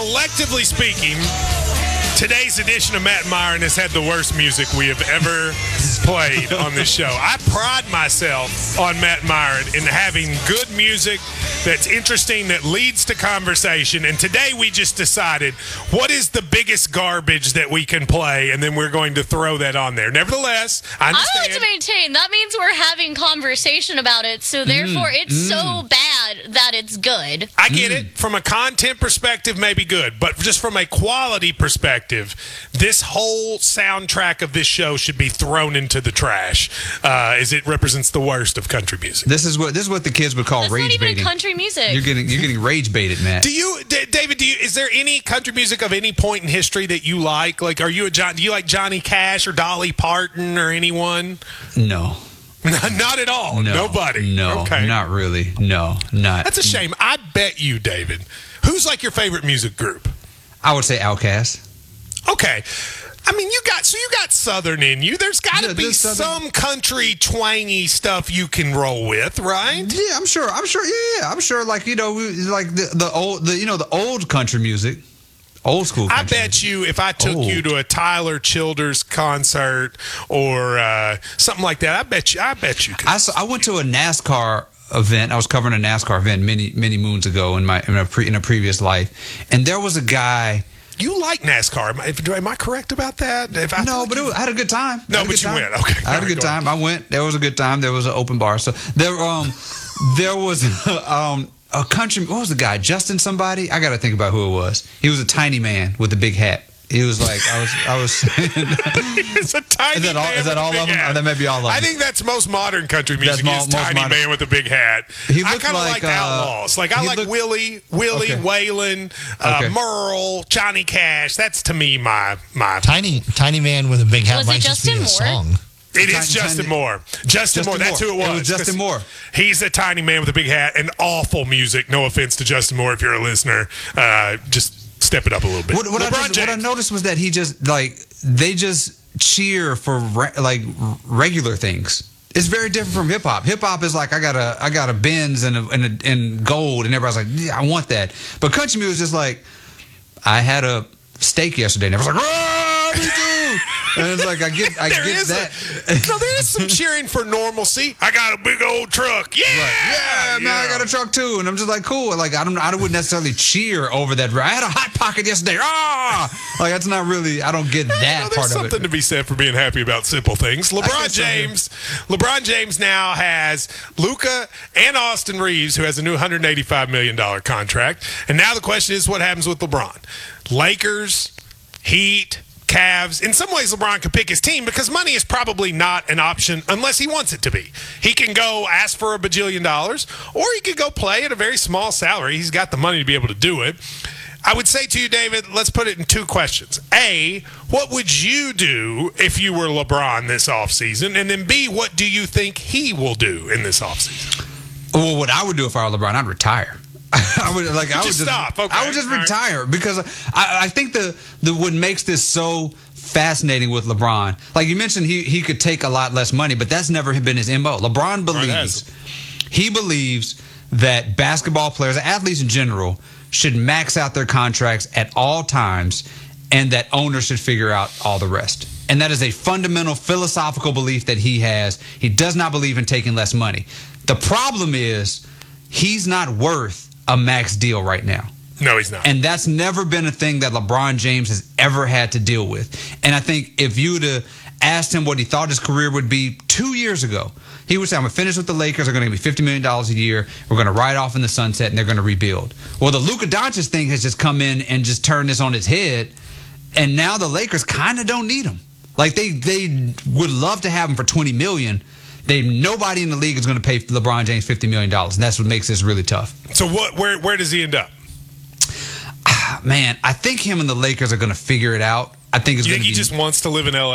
collectively speaking, today's edition of Matt and Myron has had the worst music we have ever played on this show. I pride myself on Matt and Myron in having good music that's interesting, that leads to conversation. And today we just decided what is the biggest garbage that we can play, and then we're going to throw that on there. Nevertheless, I understand. I like to maintain that means we're having conversation about it, so therefore it's so bad that it's good. I get it. From a content perspective, maybe good. But just from a quality perspective, this whole soundtrack of this show should be thrown into the trash, as it represents the worst of country music. This is what the kids would call That's rage not even baiting. country music. You're getting rage baited, Matt. David? Is there any country music of any point in history that you like? Like, do you like Johnny Cash or Dolly Parton or anyone? No. Not at all. No. Nobody. No. Okay. Not really. No. Not. That's a shame. I bet you, David. Who's like your favorite music group? I would say Outkast. Okay. I mean, you got Southern in you. There's got to be some country twangy stuff you can roll with, right? Yeah, I'm sure. Yeah, I'm sure. Like, like the old country music, old school country I bet you if I took you to a Tyler Childers concert or something like that, I bet you could. I went to a NASCAR event. I was covering a NASCAR event many moons ago in a previous life, and there was a guy. You like NASCAR? Am I correct about that? I had a good time. No, but you went. Okay, I had a good time. I went. There was a good time. There was an open bar. So there was a country. What was the guy? Justin somebody? I got to think about who it was. He was a tiny man with a big hat. He was like, I was saying. It's a tiny man. Is that all of them? Or that may be all of them. I think that's most modern country music. Is tiny man with a big hat. I kind of like Outlaws. Like I like Willie, okay. Waylon, Merle, Johnny Cash. That's to me my tiny man with a big hat. Was it Justin Moore? Song. It is Justin Moore. Justin Moore. That's who it was. It was Justin Moore. He's a tiny man with a big hat and awful music. No offense to Justin Moore if you're a listener. Just step it up a little bit. What I noticed was that he they just cheer for regular things. It's very different from hip hop. Hip hop is like I got a Benz and gold, and everybody's like, yeah, I want that. But country music is just like, I had a steak yesterday, and everyone's like, oh, me too. And it's like I get that. There is some cheering for normalcy. I got a big old truck. Yeah, right. Man, I got a truck too, and I'm just like, cool. Like I wouldn't necessarily cheer over that. I had a hot pocket yesterday. Like that's not really. I don't get that part of it. There's something to be said for being happy about simple things. LeBron James now has Luka and Austin Reeves, who has a new $185 million contract, and now the question is, what happens with LeBron? Lakers, Heat, Cavs. In some ways, LeBron could pick his team because money is probably not an option unless he wants it to be. He can go ask for $1 bajillion, or he could go play at a very small salary. He's got the money to be able to do it. I would say to you, David, let's put it in two questions. A, what would you do if you were LeBron this offseason? And then B, what do you think he will do in this offseason? Well, what I would do if I were LeBron, I'd retire. I would stop. Okay. I would just retire because I think what makes this so fascinating with LeBron, like you mentioned, he could take a lot less money, but that's never been his MO. LeBron believes that basketball players, athletes in general, should max out their contracts at all times, and that owners should figure out all the rest. And that is a fundamental philosophical belief that he has. He does not believe in taking less money. The problem is he's not worth a max deal right now. No, he's not. And that's never been a thing that LeBron James has ever had to deal with. And I think if you would have asked him what he thought his career would be 2 years ago, he would say, I'm going to finish with the Lakers. They're going to give me $50 million a year. We're going to ride off in the sunset, and they're going to rebuild. Well, the Luka Doncic thing has just come in and just turned this on its head, and now the Lakers kind of don't need him. Like, they would love to have him for $20 million. Nobody in the league is going to pay LeBron James $50 million, and that's what makes this really tough. So where does he end up? Man, I think him and the Lakers are going to figure it out. I think it's going to be. He just wants to live in LA.